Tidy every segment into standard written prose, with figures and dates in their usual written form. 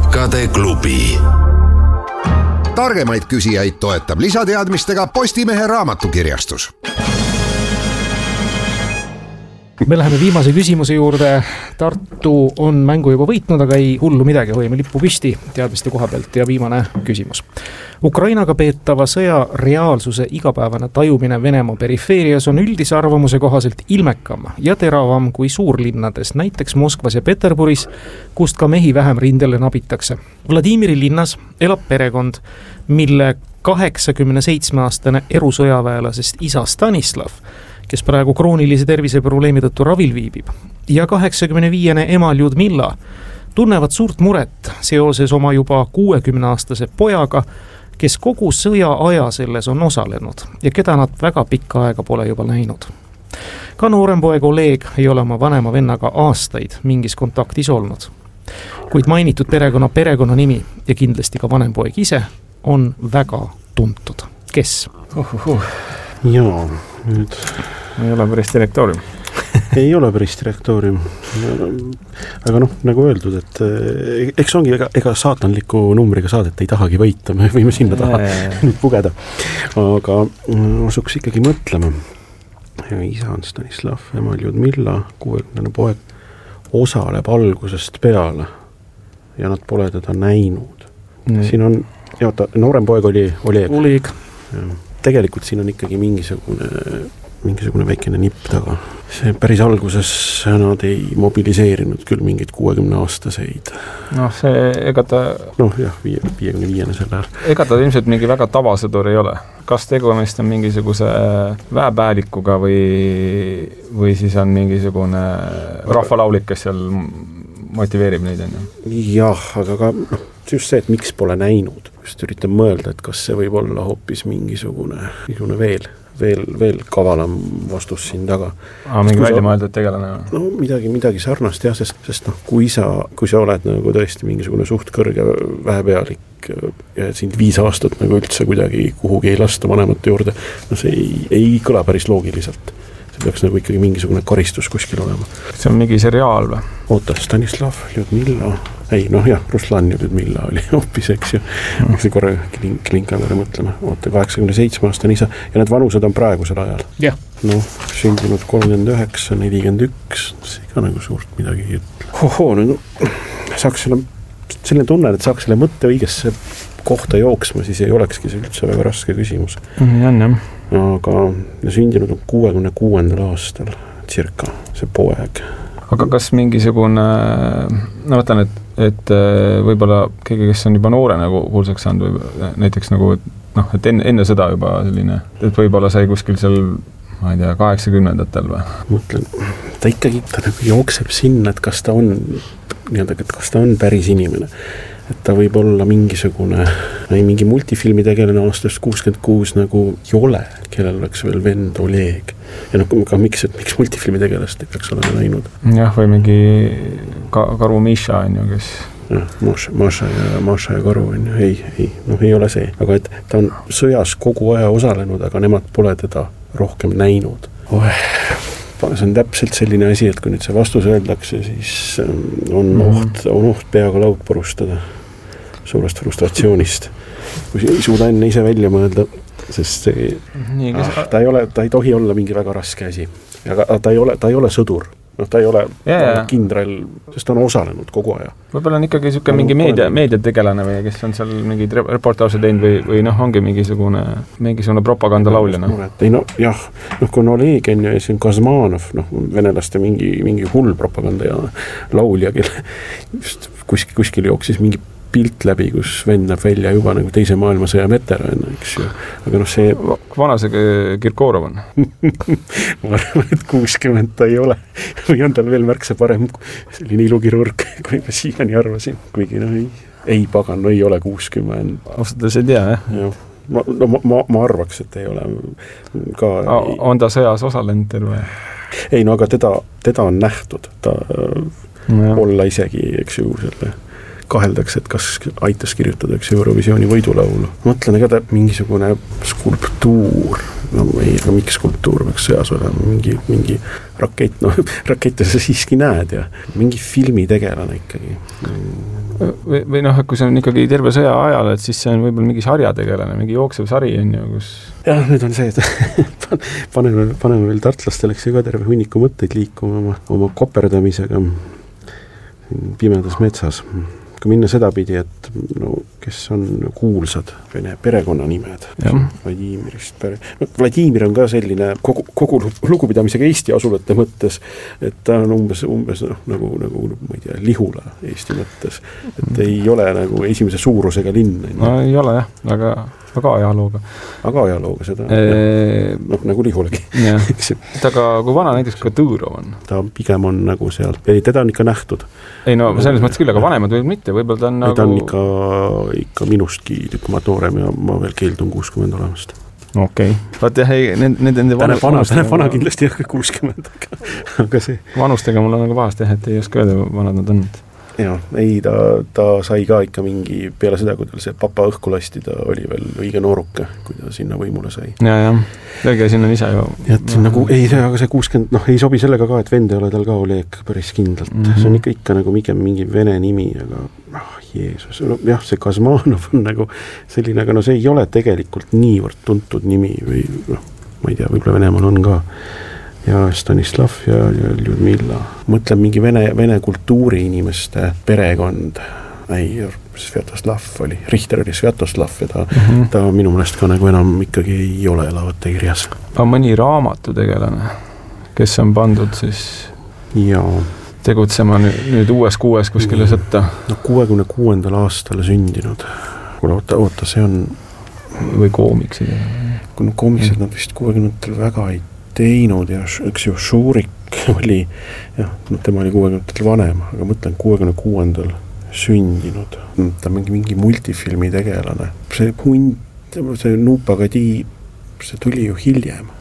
tarkade klubi. Targemaid küsijaid toetab lisateadmistega Postimehe raamatukirjastus. Me läheme viimase küsimuse juurde. Tartu on mängu juba võitnud, aga ei hullu midagi, hoiame lippu püsti teadmiste koha pealt. Ja viimane küsimus. Ukrainaga peetava sõja reaalsuse igapäevane tajumine Venemaa perifeerias on üldise arvamuse kohaselt ilmekam ja teravam kui suurlinnades, näiteks Moskvas ja Peterburis, kust ka mehi vähem rindele nabitakse. Vladimiri linnas elab perekond, mille 87-aastane erusõjaväelasest isa Stanislav, kes praegu kroonilise terviseprobleemi tõttu ravil viibib, ja 85-ne ema Ljudmilla tunnevad suurt muret seoses oma juba 60-aastase pojaga, kes kogu sõja aja selles on osalenud ja keda nad väga pikka aega pole juba näinud. Ka noorem poeg Oleg ei ole oma vanema vennaga aastaid mingis kontaktis olnud. Kuid mainitud perekonna nimi ja kindlasti ka vanem poeg ise on väga tuntud. Kes? Jaa, nüüd ei ole päris direktoorium. Ei ole päris direktoorium. Aga nagu öeldud, et eks ongi ega saatanliku numbriga saadet ei tahagi võita, me võime sinna taha nüüd pugeda. Aga asuks ikkagi mõtlema. Isa on Stanislav, ema Ljudmilla, 60 poeg, osaleb algusest peale ja nad pole teda näinud. Siin on, noorem poeg oli Oleg. Tegelikult siin on ikkagi mingisugune väikene nipp taga. See päris alguses nad ei mobiliseerinud küll mingid 60-aastaseid. Ega ta... 55 selle ajal. Ega ta ilmselt mingi väga tavasõdur ei ole. Kas tegumist on mingisuguse väepäälikuga või siis on mingisugune rahvalaulik, kes seal motiveerib neid? Jah, aga ka just see, et miks pole näinud. Just üritan mõelda, et kas see võib olla hoopis mingisugune veel kavalam vastus siin taga. Mingi välja mõeldud tegelane? Midagi sarnast, jah, sest kui sa oled nagu tõesti mingisugune suht kõrge väepealik ja sind 5 aastat nagu üldse kuidagi kuhugi ei lasta vanemate juurde, see ei kõla päris loogiliselt. See peaks nagu ikkagi mingisugune karistus kuskil olema. See on mingi seriaal või? Oota, Stanislav, Ljudmilla... Ruslan Ljudmilla oli hoopis, eks ju. See korra klinka peale mõtlema. Oota, 87-aastane isa. Ja need vanused on praegusel ajal. Jah. Sündinud 39, 41. See ka nagu suurt midagi ütle. Saaks selline tunne, et saaks selle mõtte õigesse kohta jooksma, siis ei olekski see üldse väga raske küsimus. Aga sündinud on 66. aastal circa see poeg. Aga kas mingisugune, mõtlen, et võib-olla keegi, kes on juba noore nagu kuulsaks saanud või näiteks nagu, et enne seda juba selline, et võib-olla sai kuskil seal, ma ei tea, 80-ndatel või? Mõtlen, ta ikkagi nagu jookseb sinna, et kas ta on päris inimene. Et ta võib olla mingi multifilmi tegelane aastast 66 nagu Jole, kellel oleks veel vend Oleg. Ja ka miks multifilmi tegelast ei peaks olema näinud? Jah, või mingi Karu Misha on ju, kes... Maša ja Karu on ju, ei ole see. Aga et ta on sõjas kogu aja osalenud, aga nemad pole teda rohkem näinud. See on täpselt selline asi, et kui nüüd see vastus öeldakse, siis on oht peaga laud purustada suurest frustratsioonist. Kui ei suuda enne ise välja mõelda, sest ta ei tohi olla mingi väga raske asi. Aga ta ei ole sõdur. Ta ei ole kindral, sest ta on osalenud kogu aja. Võib-olla on ikkagi mingi meediategelane või kes on seal mingid reportaaže teinud või ongi mingisugune propagandalauljana. Kui on Oleg ja siis on Kazmanov, venelaste mingi hull propaganda ja laulja, kelle just kuskil jooksis mingi pilt läbi, kus vend näeb välja juba nagu teise maailmasõja veteran, eks ju. Aga see... Vana see Kirkorov on? Ma arvan, et 60 ta ei ole. Või on tal veel märksa parem selline ilukirurg, kui ma siiani arvasin. Kuigi ei pagan, ei ole 60. Ausalt ei tea, jah? Ma arvaks, et ei ole ka... On ta sõjas osalenud terve? Ei, aga teda on nähtud. Ta olla isegi, eks ju, selle... kaheldakse, et kas aitas kirjutada Eurovisiooni võidulaulu. Mõtlen, ega ta mingisugune skulptuur, aga miks skulptuur peaks sõjas olema, mingi rakett, rakette sa siiski näed ja mingi filmi tegelane ikkagi. või noh, kui see on ikkagi terve sõja ajal, et siis see on võib-olla mingi sarjategelane, mingi jooksev sari on ju, kus... Jah, nüüd on see, et paneme veel tartlastele ka terve hunniku mõtteid liikuma oma koperdamisega pimedas metsas. Kui minna seda pidi, et no, kes on kuulsad vene perekonnanimed, Vladimirist Vladimir on ka selline kogu lugupidamisega Eesti asulate mõttes, et ta on umbes nagu ma ei tea, Lihula Eesti mõttes, et ei ole nagu esimese suurusega linn. No ei ole jah, aga ajalooga. Aga ajalooga seda, nagu Lihulagi. Aga kui vana näiteks Kadõrov on? Ta pigem on nagu sealt, teda on ikka nähtud. Ei no selles mõttes küll, aga vanemad võib mitte, võib-olla ta on nagu... Ta on ikka minustki tükk maad noorem ja ma veel keeldun 60 olemast. Okei. Vaat jah, nende vana kindlasti ei ole 60, aga see... Vanustega mul on nagu pahast jah, et ei oska öelda, vanad nad on. Jah, ei, ta sai ka ikka mingi, peale seda, kui tal see papa õhku lasti, ta oli veel õige nooruke, kui ta sinna võimule sai. Jah, õige, sinna on ise ju. Et nagu, aga see 60, ei sobi sellega ka, et vend ei ole tal ka Oleg päris kindlalt. See on ikka nagu mingi vene nimi, aga Jeesus, jah, see Kazmanov on nagu selline, aga see ei ole tegelikult niivõrd tuntud nimi või ma ei tea, võib-olla Venemaal on ka. Ja Stanislav ja Ljudmilla. Mõtlen mingi vene kultuuri inimeste perekond. Ei, Svjatoslav oli, Richter oli Svjatoslav ja ta minu meelest ka nagu enam ikkagi ei ole elavate kirjas. Aga mõni raamatutegelane, kes on pandud siis tegutsema nüüd uues kuskile sõtta? No 66. aastal sündinud. Kuule, oota, see on... Või koomiksid? Koomiksid nad vist 60. väga ei teinud ja üks ju Šurik oli, tema oli 60. vanem, aga mõtlen 66. sündinud. Ta mingi multifilmi tegelane. See hunt, see Nupagadi, see tuli ju hiljem.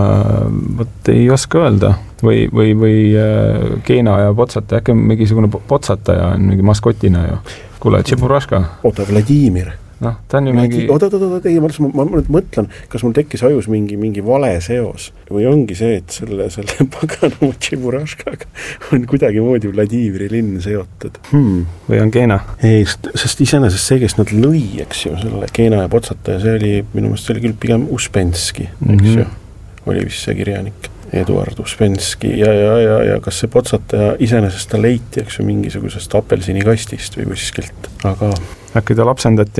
Võt ei oska öelda. Või Keena ja Potsataja, äkki mingisugune Potsataja on mingi maskotina ju. Kuule, Tšepuraška. Oota, Vladimir. Ta on ju mingi... ma mõtlen, kas mul tekkis ajus mingi vale seos või ongi see, et selle paganama Tšepuraškaga on kuidagi moodi Vladimiri linn seotud. Või on Keena? Ei, sest iseenesest see, kes nad lõi, eks ju, selle Keena ja Potsataja, see oli, minu meelest see oli küll pigem Uspenski, eks ju, oli vist see kirjanik. Eduard Uspenski ja kas see Potsataja iseenesest ta leiti, eks ju, mingisugusest apelsinikastist või kuskilt, aga... Äkki ta lapsendati?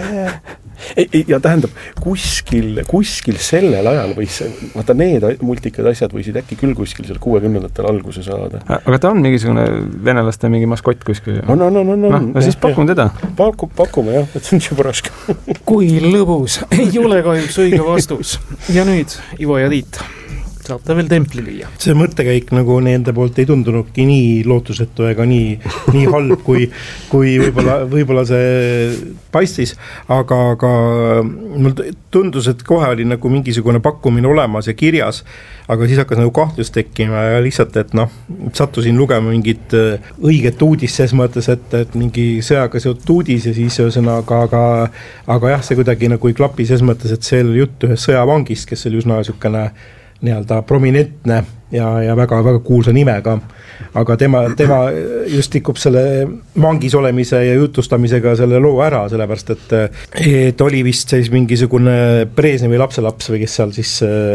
Ja tähendab, kuskil sellel ajal võis, vaata need multikad asjad võisid äkki küll kuskil seal 60. alguse saada. Aga ta on mingisugune venelaste mingi maskott kuskil? No siis pakume teda. Pakume jah, et see on Tšepuraška. Kui lõbus, ei ole kahjuks õige vastus. Ja nüüd Ivo ja Tiit. Saab ta veel templi lüüa. See mõttekäik nagu nende poolt ei tundunudki nii lootusetu ega nii halb, kui võib-olla see paistis, aga mul tundus, et kohe oli nagu mingisugune pakkumine olemas ja kirjas, aga siis hakkas nagu kahtlus tekkima ja lihtsalt, et sattusin lugema mingit õiget uudist ses mõttes, et mingi sõjaga seotud uudis ja siis ühesõnaga, aga jah, see kuidagi nagu ei klapi ses mõttes, et see oli jutt ühest sõjavangist, kes oli üsna niisugune nii-öelda prominentne ja väga kuulsa nimega, aga tema just tikub selle vangis olemise ja jutustamisega selle loo ära, sellepärast et oli vist siis mingisugune Brežnevi lapselaps või kes seal siis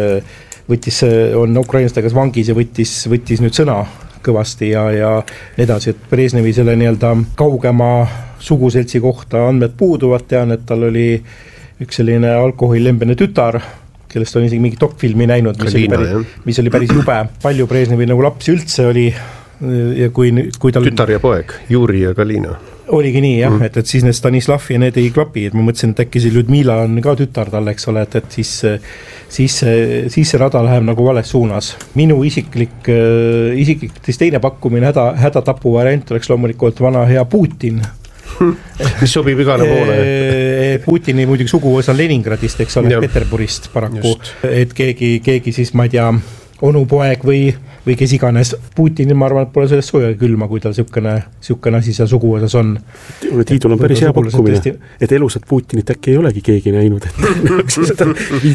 on ukrainlastega vangis ja võttis nüüd sõna kõvasti ja edasi, et Brežnevi selle nii-öelda kaugema suguseltsi kohta andmed puuduvad, tean, et tal oli üks selline alkoholilembene tütar, kellest on isegi mingi dokfilmi näinud, mis oli päris jube. Palju Brežnevi nagu lapsi üldse oli ja kui tal... Tütar ja poeg, Juri ja Galina. Oligi nii jah, et siis need Stanislav ja need ei klapi, et ma mõtlesin, et äkki see Ljudmila on ka tütar tal, eks ole, et siis see rada läheb nagu vales suunas. Minu isiklik teine pakkumine hädatapu variant oleks loomulikult vana hea Putin, mis sobib igale poole. Putini muidugi suguvõs on Leningradist, eks ole, Peterburist paraku, et keegi siis, ma ei tea, onupoeg või või kes iganes. Putinil ma arvan, et pole sellest sooja külma, kui tal siukene asi seal suguosas on. Tiidul on päris hea pakkumine, et elusat Putinit äkki ei olegi keegi näinud, et seda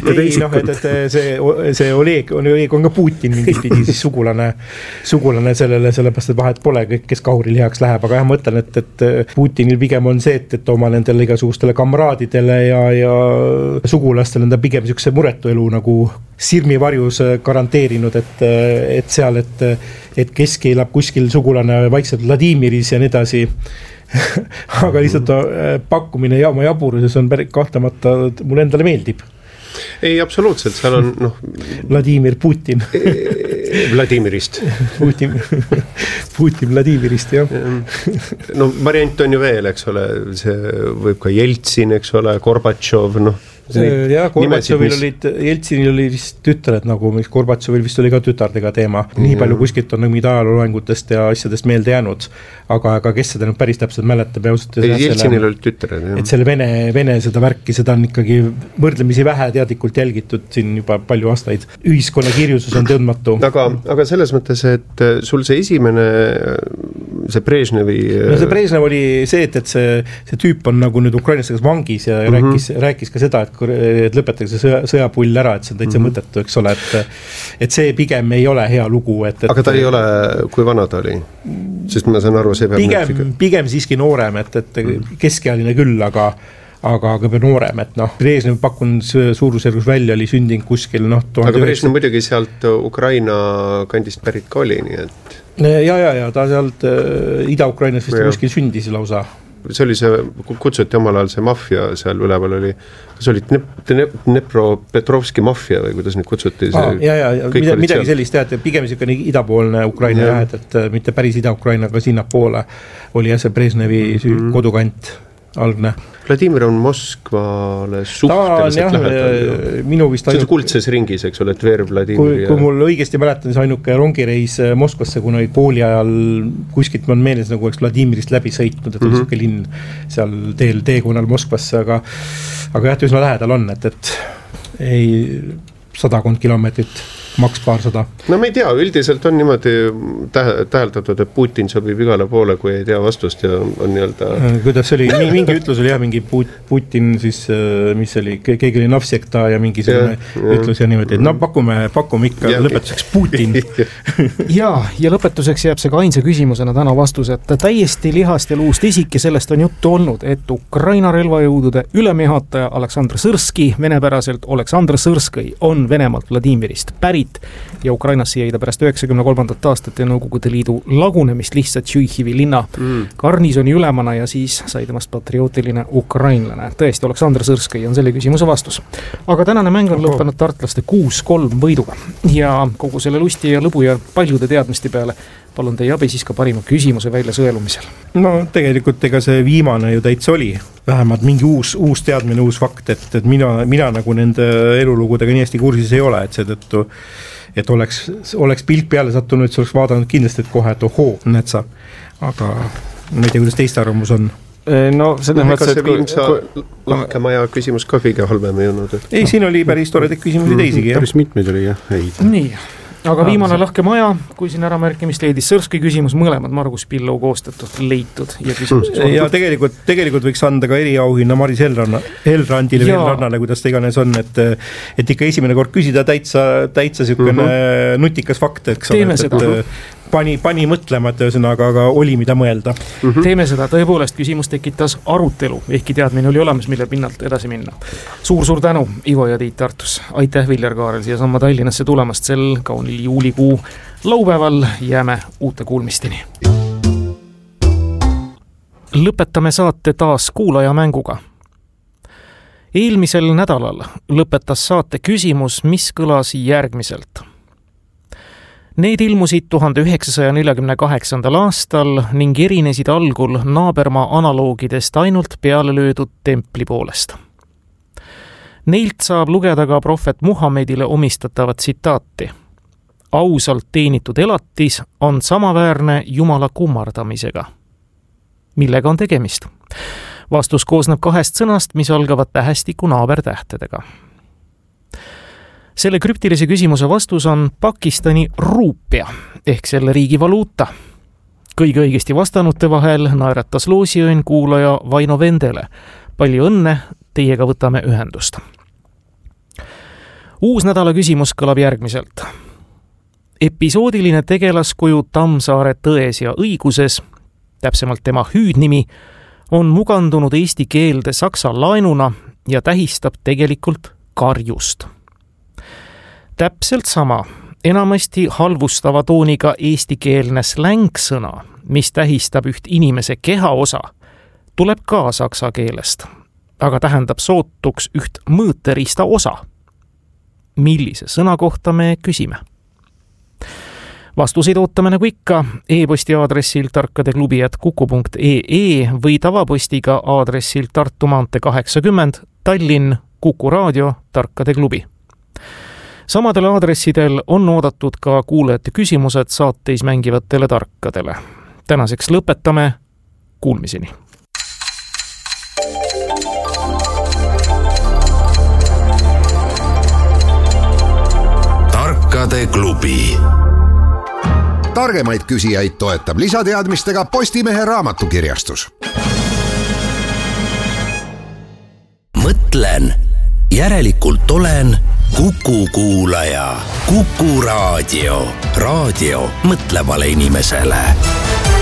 15 see Oleg on ka Putin mingit pidi siis sugulane sellele, sellepärast, et vahet pole kõik, kes Kauril heaks läheb, aga jah, ma mõtlen, et Putinil pigem on see, et oma nendele igasugustele kamraadidele ja sugulastele on ta pigem siukse muretu elu nagu sirmi varjus garanteerinud, et seal, et keski elab kuskil sugulane vaikselt Vladimiris ja nii edasi. Aga lihtsalt pakkumine ja oma jaburuses on kahtlemata, mulle endale meeldib. Ei, absoluutselt, seal on Vladimir Putin. Vladimirist. Putin Vladimirist, jah. No variant on ju veel, eks ole, see võib ka Jeltsin, eks ole, Gorbatšov, ja Jeltsinil oli vist tütred nagu, mis Gorbatšovil vist oli ka tütardega teema. Nii palju kuskilt on mingid ajalooloengutest ja asjadest meelde jäänud, aga kes seda nüüd päris täpselt mäletab ja ausalt. Jeltsinil oli tütred, jah. Et selle Vene seda värki, seda on ikkagi võrdlemisi vähe teadlikult jälgitud siin juba palju aastaid. Ühiskonna kirjusus on tundmatu. Aga selles mõttes, et sul see esimene, see Brežnevi... No see Brežnev oli see, et see tüüp on nagu nüüd Ukrainastega vangis ja rääkis ka seda, et lõpetatakse sõjapull ära, et see on täitsa mõttetu, eks ole, et see pigem ei ole hea lugu. Aga ta ei ole, kui vana ta oli? Sest ma saan aru, see pigem siiski noorem, et keskealine küll, aga noorem, et Brežnev pakun suurusjärgus välja oli sündinud kuskil Aga Brežnev muidugi sealt Ukraina kandist pärit ka oli, nii et... Ja, ta sealt Ida-Ukrainas vist kuskil sündis lausa. See oli see, kutsuti omal ajal see maffia seal üleval oli, kas oli Dnepropetrovski maffia või kuidas nüüd kutsuti? Midagi sellist, et pigem niisugune idapoolne Ukraina et mitte päris Ida-Ukraina, aga sinna poole oli see Brežnevi kodukant algne. Vladimir on Moskvale suhteliselt lähedal. See on kuldses ringis, eks ole, Tver, Vladimir. Kui mul õigesti mäletan, see ainuke rongireis Moskvasse, kuna kooli ajal kuskilt on meeles nagu Vladimirist läbi sõitnud, et oli siuke linn seal teekonnal Moskvasse, aga jah, üsna lähedal on, et ei 100 kilomeetrit, maks 200. No ma ei tea, üldiselt on niimoodi täheldatud, et Putin sobib igale poole, kui ei tea vastust ja on nii-öelda... Kuidas oli, mingi ütlus oli mingi Putin siis, mis oli, keegi oli navsekta ja mingi ütlus ja niimoodi, et pakume ikka lõpetuseks Putin. ja lõpetuseks jääb see ka ainsa küsimusena täna vastus, et täiesti lihast ja luust isik ja sellest on juttu olnud, et Ukraina relvajõudude ülemjuhataja Aleksandr Sõrski, venepäraselt Aleksandr Sõrskõi, on Venemaalt Vladimirist pärit ja Ukrainasse jäi ta pärast 93. aastat ja Nõukogude Liidu lagunemist lihtsalt Tšüihivi linna garnisoni ülemana ja siis sai temast patriootiline ukrainlane. Tõesti, Aleksandr Sõrskõi on selle küsimuse vastus. Aga tänane mäng on lõppenud tartlaste 6-3 võiduga ja kogu selle lusti ja lõbu ja paljude teadmiste peale palun teie abi siis ka parima küsimuse välja sõelumisel. No tegelikult ega see viimane ju täitsa oli. Vähemalt mingi uus teadmine, uus fakt, et mina nagu nende elulugudega nii hästi kursis ei ole, et seetõttu, et oleks pilk peale sattunud, et see oleks vaadanud kindlasti, et kohe, et ohoo, näed sa. Aga ma ei tea, kuidas teiste arvamus on. No selles mõttes, et Viimsa lahkemaja küsimus ka kõige halvem ei olnud. Ei, siin oli päris toredaid küsimusi teisigi. Päris mitmeid oli jah, häid. Nii. Aga viimane lahke maja, kui siin ära märkimist leidis Sõrski küsimus, mõlemad Margus Pillau koostatud, leitud ja küsimuseks. Ja tegelikult võiks anda ka eriauhinna Maris Helrandile või Helrannale, kuidas ta iganes on, et ikka esimene kord küsida täitsa siukene nutikas fakt, eks ole. Teeme seda. Pani mõtlema, et aga oli mida mõelda. Teeme seda, tõepoolest küsimus tekitas arutelu, ehkki teadmine oli olemas, mille pinnalt edasi minna. Suur tänu, Ivo ja Tiit Tartus. Aitäh, Viljar Kaarel, siia samma Tallinnasse tulemast sel kaunil juulikuu laupäeval. Jääme uute kuulmisteni. Lõpetame saate taas kuulaja mänguga. Eelmisel nädalal lõpetas saate küsimus, mis kõlas järgmiselt. Need ilmusid 1948. aastal ning erinesid algul naabermaa analoogidest ainult peale löödud templi poolest. Neilt saab lugeda ka prohvet Muhammedile omistatavat tsitaati. Ausalt teenitud elatis on samaväärne Jumala kummardamisega. Millega on tegemist? Vastus koosneb 2 sõnast, mis algavad tähestiku naabertähtedega. selle krüptilise küsimuse vastus on Pakistani ruupia ehk selle riigi valuuta. Kõige õigesti vastanute vahel naeratas loosiõnn kuulaja Vaino Vendele. Palju õnne, teiega võtame ühendust. Uus nädala küsimus kõlab järgmiselt. Episoodiline tegelaskuju Tammsaare Tões ja õiguses, täpsemalt tema hüüdnimi, on mugandunud eesti keelde saksa laenuna ja tähistab tegelikult karjust. Täpselt sama, enamasti halvustava tooniga eestikeelne slängsõna, mis tähistab üht inimese kehaosa, tuleb ka saksa keelest, aga tähendab sootuks üht mõõteriista osa. Millise sõna kohta me küsime? Vastuseid ootame nagu ikka e-posti aadressil tarkadeklubi@kuku.ee või tavapostiga aadressil Tartu maantee 80 Tallinn Kuku Raadio Tarkade Klubi. Samadel aadressidel on oodatud ka kuulajate küsimused saateis mängivatele tarkadele. Tänaseks lõpetame, kuulmiseni. Tarkade klubi. Targemaid küsijaid toetab lisateadmistega Postimehe raamatukirjastus. Mõtlen, järelikult olen Kuku kuulaja. Kuku Raadio. Raadio mõtlevale inimesele.